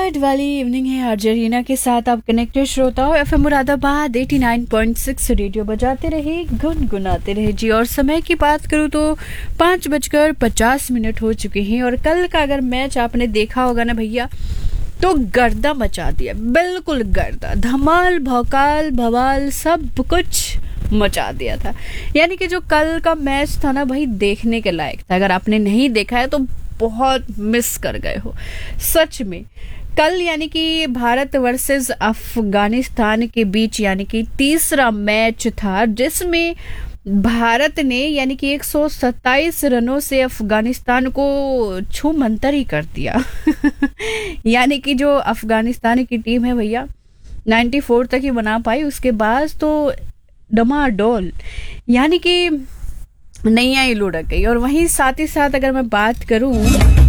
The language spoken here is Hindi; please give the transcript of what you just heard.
गुड वाली इवनिंग है अर्जेंटीना के साथ आप कनेक्टेड श्रोता हो एफएम मुरादाबाद 89.6 रेडियो बजाते रहे गुनगुनाते रहे जी। और समय की बात करूं तो 5:50 हो चुके हैं। और कल का अगर मैच आपने देखा होगा ना भैया, तो गर्दा मचा दिया, बिल्कुल गर्दा, धमाल भौकाल भवाल सब कुछ मचा दिया था। यानी कि जो कल का मैच था ना भाई, देखने के लायक था। अगर आपने नहीं देखा है तो बहुत मिस कर गए हो सच में। कल यानी कि भारत वर्सेस अफगानिस्तान के बीच यानी कि तीसरा मैच था, जिसमें भारत ने यानी कि 127 रनों से अफगानिस्तान को छूमंतर ही कर दिया। यानी कि जो अफगानिस्तान की टीम है भैया 94 तक ही बना पाई, उसके बाद तो डमाडोल यानी कि नैया ही लुढ़क गई। और वहीं साथ ही साथ अगर मैं बात करूं